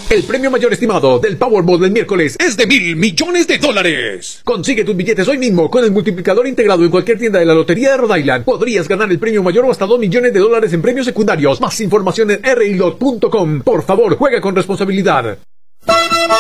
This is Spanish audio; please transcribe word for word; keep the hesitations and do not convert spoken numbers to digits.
El premio mayor estimado del Powerball del miércoles es de mil millones de dólares. Consigue tus billetes hoy mismo con el multiplicador integrado en cualquier tienda de la Lotería de Rhode Island. Podrías ganar el premio mayor o hasta dos millones de dólares en premios secundarios. Más información en r i lot punto com. Por favor, juega con responsabilidad.